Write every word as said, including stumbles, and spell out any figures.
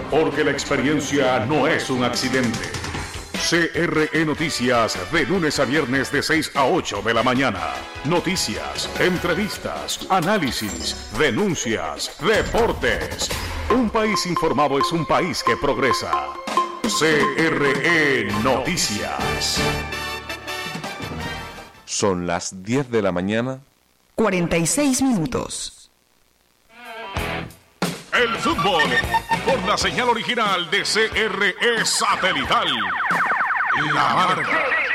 porque la experiencia no es un accidente. C R E Noticias, de lunes a viernes de seis a ocho de la mañana. Noticias, entrevistas, análisis, denuncias, deportes. Un país informado es un país que progresa. C R E Noticias. Son las diez de la mañana. cuarenta y seis minutos. El fútbol, por la señal original de C R E Satelital. La Marca.